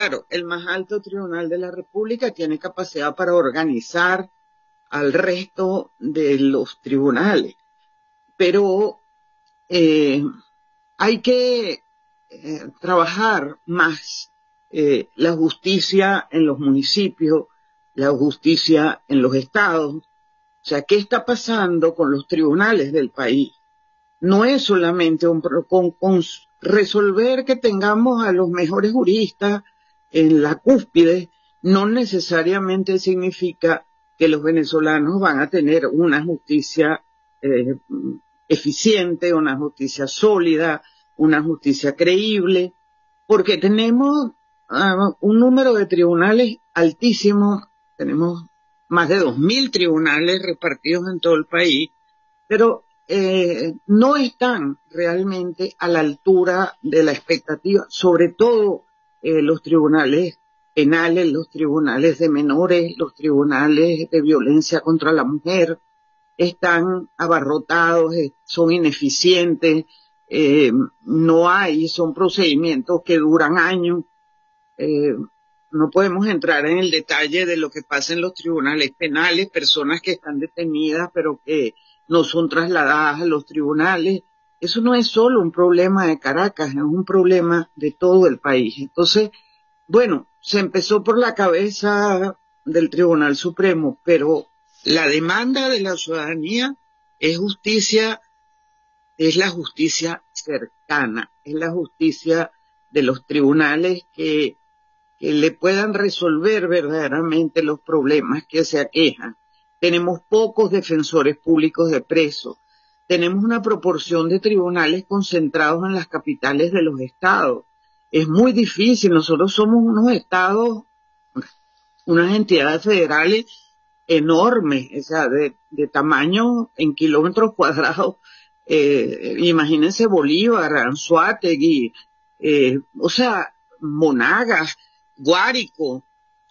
Claro, el más alto tribunal de la República tiene capacidad para organizar al resto de los tribunales, pero eh, hay que trabajar más la justicia en los municipios, la justicia en los estados. O sea, ¿qué está pasando con los tribunales del país? No es solamente con resolver que tengamos a los mejores juristas en la cúspide, no necesariamente significa que los venezolanos van a tener una justicia eh, eficiente, una justicia sólida, una justicia creíble, porque tenemos un número de tribunales altísimo, tenemos más de 2.000 tribunales repartidos en todo el país, pero no están realmente a la altura de la expectativa, sobre todo los tribunales penales, los tribunales de menores, los tribunales de violencia contra la mujer, están abarrotados, son ineficientes, no hay, son procedimientos que duran años. No podemos entrar en el detalle de lo que pasa en los tribunales penales, personas que están detenidas pero que no son trasladadas a los tribunales. Eso no es solo un problema de Caracas, es un problema de todo el país. Entonces, bueno, se empezó por la cabeza del Tribunal Supremo, pero la demanda de la ciudadanía es justicia, es la justicia cercana, es la justicia de los tribunales que le puedan resolver verdaderamente los problemas que se aquejan. Tenemos pocos defensores públicos de presos. Tenemos una proporción de tribunales concentrados en las capitales de los estados. Es muy difícil. Nosotros somos unos estados, unas entidades federales enormes, o sea, de tamaño en kilómetros cuadrados. Imagínense Bolívar, Anzoátegui, o sea, Monagas, Guárico,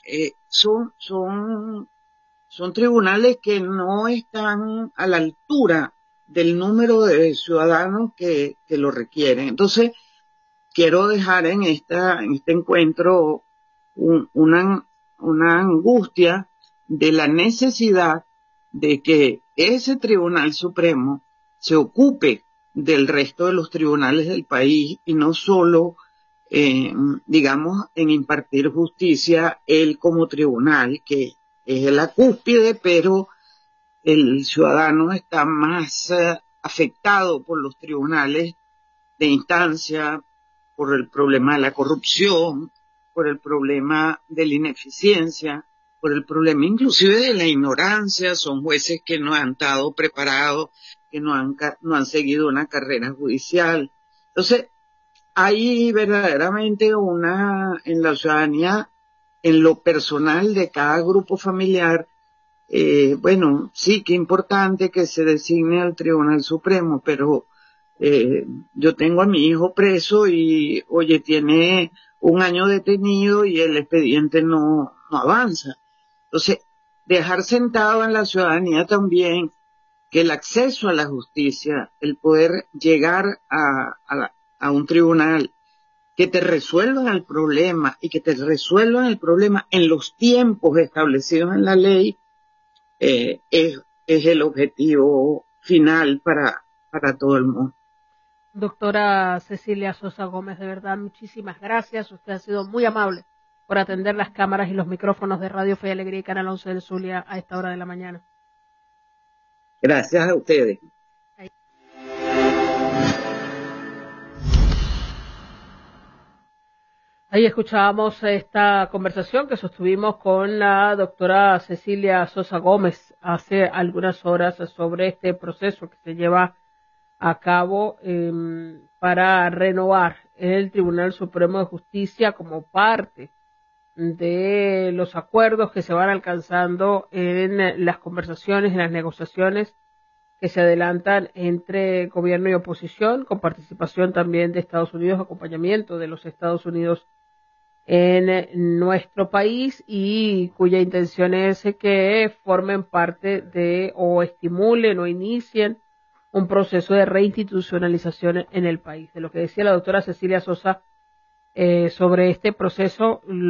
son tribunales que no están a la altura del número de ciudadanos que lo requieren. Entonces, quiero dejar en este encuentro una angustia de la necesidad de que ese Tribunal Supremo se ocupe del resto de los tribunales del país y no solo digamos, en impartir justicia, él como tribunal, que es la cúspide, pero el ciudadano está más afectado por los tribunales de instancia, por el problema de la corrupción, por el problema de la ineficiencia, por el problema inclusive de la ignorancia. Son jueces que no han estado preparados, que no han seguido una carrera judicial. Entonces, hay verdaderamente en la ciudadanía, en lo personal de cada grupo familiar, bueno, sí, qué importante que se designe al Tribunal Supremo, pero yo tengo a mi hijo preso y, oye, tiene 1 año detenido y el expediente no avanza. Entonces, dejar sentado en la ciudadanía también que el acceso a la justicia, el poder llegar a un tribunal, que te resuelvan el problema y que te resuelvan el problema en los tiempos establecidos en la ley, es el objetivo final para todo el mundo. Doctora Cecilia Sosa Gómez, de verdad, muchísimas gracias. Usted ha sido muy amable por atender las cámaras y los micrófonos de Radio Fe y Alegría y Canal 11 del Zulia a esta hora de la mañana. Gracias a ustedes. Ahí escuchábamos esta conversación que sostuvimos con la doctora Cecilia Sosa Gómez hace algunas horas sobre este proceso que se lleva a cabo para renovar el Tribunal Supremo de Justicia como parte de los acuerdos que se van alcanzando en las conversaciones, en las negociaciones que se adelantan entre gobierno y oposición, con participación también de Estados Unidos, acompañamiento de los Estados Unidos en nuestro país, y cuya intención es que formen parte de o estimulen o inicien un proceso de reinstitucionalización en el país. De lo que decía la doctora Cecilia Sosa sobre este proceso